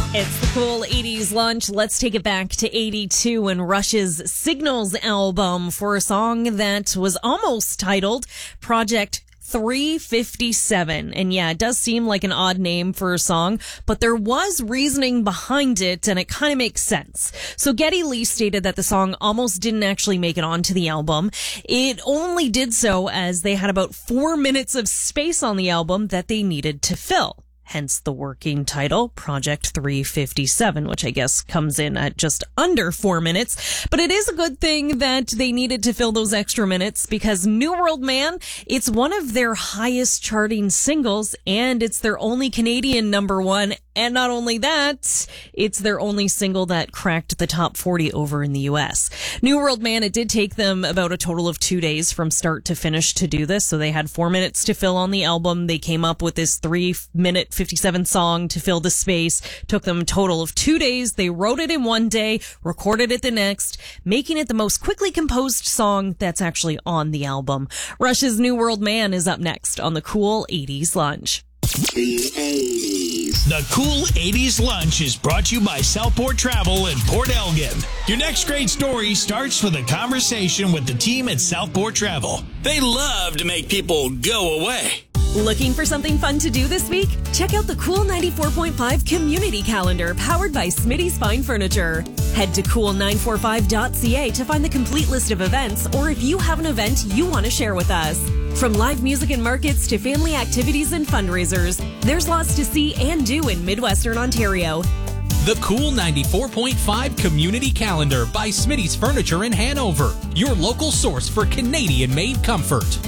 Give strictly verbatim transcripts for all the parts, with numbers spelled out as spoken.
It's the cool eighties lunch. Let's take it back to eighty-two and Rush's Signals album for a song that was almost titled Project three fifty-seven. And yeah, it does seem like an odd name for a song, but there was reasoning behind it and it kind of makes sense. So Geddy Lee stated that the song almost didn't actually make it onto the album. It only did so as they had about four minutes of space on the album that they needed to fill. Hence the working title, Project three fifty-seven, which I guess comes in at just under four minutes. But it is a good thing that they needed to fill those extra minutes because New World Man, it's one of their highest charting singles and it's their only Canadian number one. And not only that, it's their only single that cracked the top forty over in the U S. New World Man, it did take them about a total of two days from start to finish to do this. So they had four minutes to fill on the album. They came up with this three minute fifty-seven song to fill the space. Took them a total of two days. They wrote it in one day, recorded it the next, making it the most quickly composed song that's actually on the album. Rush's New World Man is up next on the Cool eighties Lunch. The eighties. The Cool eighties Lunch is brought to you by Southport Travel in Port Elgin. Your next great story starts with a conversation with the team at Southport Travel. They love to make people go away. Looking for something fun to do this week? Check out the Cool ninety-four point five Community Calendar powered by Smitty's Fine Furniture. Head to cool nine forty-five dot c a to find the complete list of events or if you have an event you want to share with us. From live music and markets to family activities and fundraisers, there's lots to see and do in Midwestern Ontario. The Cool ninety-four point five Community Calendar by Smitty's Furniture in Hanover. Your local source for Canadian-made comfort.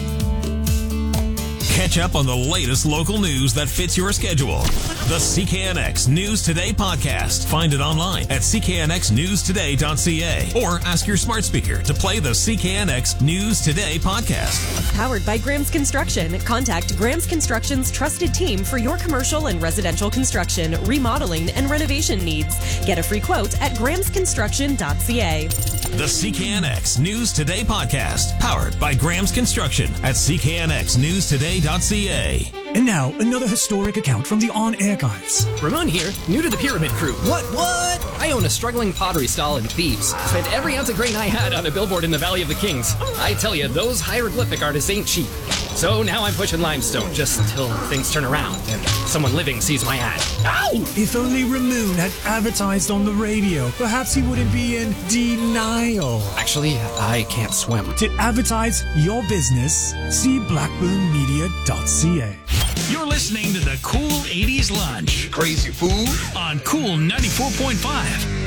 Catch up on the latest local news that fits your schedule. The C K N X News Today podcast. Find it online at c k n x news today dot c a or ask your smart speaker to play the C K N X News Today podcast. Powered by Graham's Construction. Contact Graham's Construction's trusted team for your commercial and residential construction, remodeling, and renovation needs. Get a free quote at grahams construction dot c a. The C K N X News Today podcast. Powered by Graham's Construction at c k n x news today dot c a. And now, another historic account from the On Archives. Ramon here, new to the Pyramid Crew. What, what? I own a struggling pottery stall in Thebes. Spent every ounce of grain I had on a billboard in the Valley of the Kings. I tell you, those hieroglyphic artists ain't cheap. So now I'm pushing limestone, just until things turn around and someone living sees my ad. Ow! If only Ramon had advertised on the radio, perhaps he wouldn't be in denial. Actually, I can't swim. To advertise your business, see blackburn media dot c a. You're listening to the Cool eighties Lunch. Crazy fool. On Cool ninety-four point five.